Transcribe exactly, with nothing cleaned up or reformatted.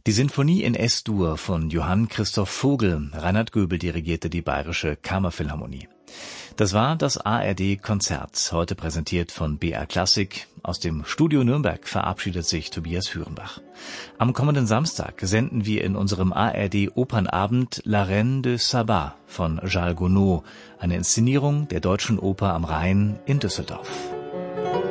Die Sinfonie in S-Dur von Johann Christoph Vogl. Reinhard Göbel dirigierte die Bayerische Kammerphilharmonie. Das war das A R D-Konzert, heute präsentiert von B R Klassik. Aus dem Studio Nürnberg verabschiedet sich Tobias Hürenbach. Am kommenden Samstag senden wir in unserem A R D-Opernabend La Reine de Saba von Charles Gounod, eine Inszenierung der Deutschen Oper am Rhein in Düsseldorf.